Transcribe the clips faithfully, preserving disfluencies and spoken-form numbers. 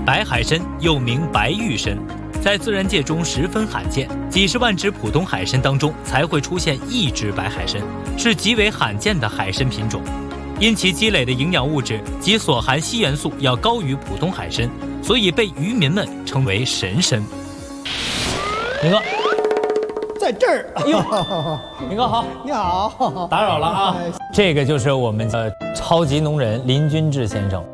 白海参又名白玉参，在自然界中十分罕见，几十万只普通海参当中才会出现一只白海参，是极为罕见的海参品种。因其积累的营养物质及所含硒元素要高于普通海参，所以被渔民们称为神参。明哥， 在这儿。 哎呦，明哥好， 你好， 打扰了啊。这个就是我们的超级农人林君志先生。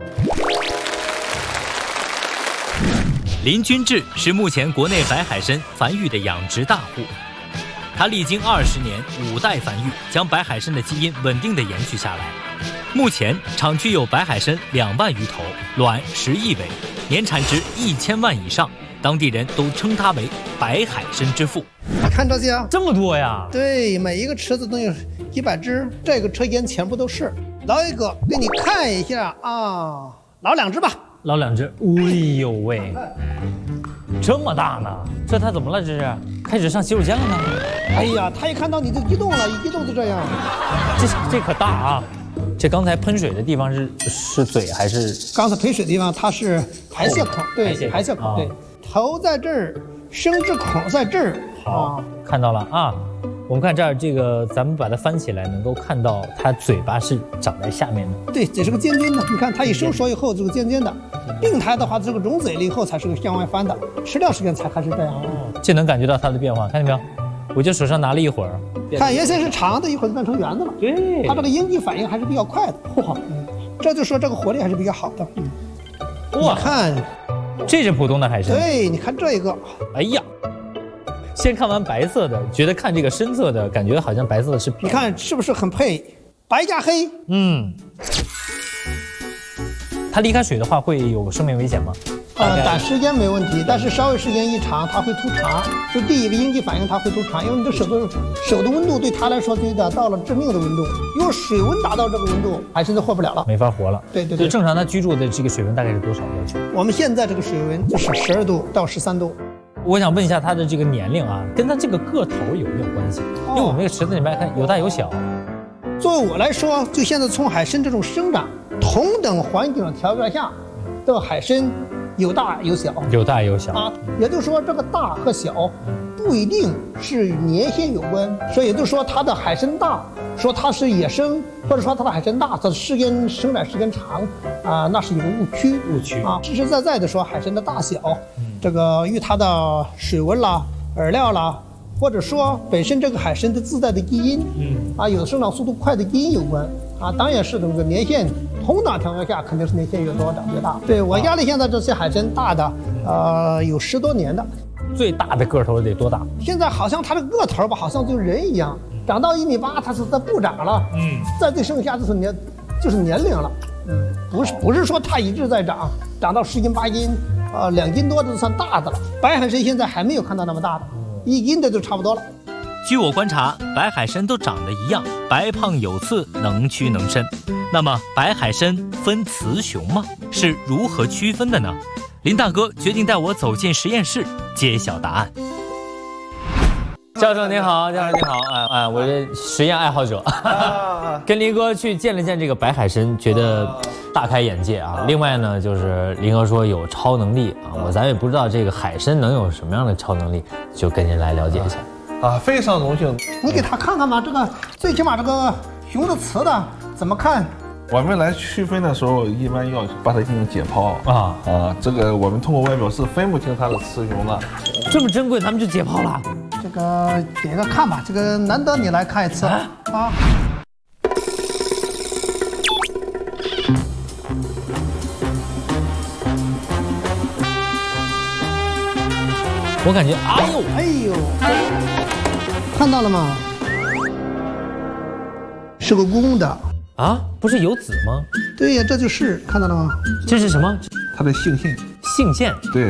林君志是目前国内白海参繁育的养殖大户，他历经二十年五代繁育，将白海参的基因稳定地延续下来。目前厂区有白海参两万余头，卵十亿尾，年产值一千万以上，当地人都称他为白海参之父。 看这些， 这么多呀？ 对，每一个池子都有几百只，这个车间全部都是。捞一个给你看一下啊，捞两只吧。 捞两只，哎呦喂，这么大呢？这它怎么了？这是开始上洗手间了呢？ 哎呀，它一看到你就激动了，一激动就这样。 这这可大啊！这刚才喷水的地方是是嘴还是？ 刚才喷水的地方它是排泄孔，对，排泄孔，对，头在这儿，生殖孔在这儿。 好，看到了啊。我们看这儿，这个咱们把它翻起来，能够看到它嘴巴是长在下面的。 对，这是个尖尖的。你看它一收缩以后，这个尖尖的。病态的话，这个溶嘴了以后才是个向外翻的，吃掉时间才开始这样。 哦，这能感觉到它的变化，看见没有？我就手上拿了一会儿， 看原先是长的，一会儿就变成圆的了。 对， 它这个应激反应还是比较快的。嚯，嗯，这就说这个活力还是比较好的。嗯，哇，你看， 这是普通的海参。 对，你看这个， 哎呀。先看完白色的，觉得看这个深色的，感觉好像白色的是。 你看是不是很配？白加黑。 嗯。它离开水的话会有生命危险吗？ 呃，短时间没问题，但是稍微时间一长，它会突肠。就第一个应激反应，它会突肠，因为你的手的手的温度对它来说就有点到了致命的温度。如果水温达到这个温度，海参就活不了了， 没法活了。 对对对。 就正常它居住的这个水温大概是多少要求？ 我们现在这个水温就是十二度到十三度。 我想问一下它的这个年龄啊，跟它这个个头有没有关系？因为我们这个池子里面看有大有小。 作为我来说，就现在从海参这种生长同等环境的条件下，这个海参有大有小， 有大有小啊，也就是说这个大和小不一定是与年限有关，所以也就是说它的海参大，说它是野生，或者说它的海参大，它的时间生长时间长啊，那是一个误区。 误区啊，实实在在的说，海参的大小，嗯、这个与它的水温啦、饵料啦，或者说本身这个海参的自带的基因，嗯，啊，有生长速度快的基因有关。啊，当然是这个年限，同等条件下肯定是年限越多长越大。对我家里现在这些海参大的，呃，有十多年的。 最大的个头得多大？ 现在好像它的个头吧，好像就人一样，长到一米八，它是在不长了。嗯，再最剩下就是年，就是年龄了。嗯，不是不是说它一直在长，长到十斤八斤，呃，两斤多的就算大的了。白海参现在还没有看到那么大的，一斤的就差不多了。 据我观察，白海参都长得一样，白胖有刺，能屈能伸。那么白海参分雌雄吗？是如何区分的呢？林大哥决定带我走进实验室，揭晓答案。教授您好，教授您好，哎哎，我是实验爱好者，跟林哥去见了见这个白海参，觉得大开眼界啊。另外呢，就是林哥说有超能力啊，我咱也不知道这个海参能有什么样的超能力，就跟您来了解一下。 啊，非常荣幸。 你给他看看吧，这个最起码这个雄的雌的怎么看？ 我们来区分的时候，一般要把它进行解剖啊啊，这个我们通过外表是分不清它的雌雄的。 这么珍贵，咱们就解剖了。 这个点个看吧，这个难得你来看一次啊。啊我感觉，哎呦， 哎呦，看到了吗？是个公的啊，不是有籽吗？ 对呀，这就是看到了吗？ 这是什么？ 它的性腺。 性腺？ 对，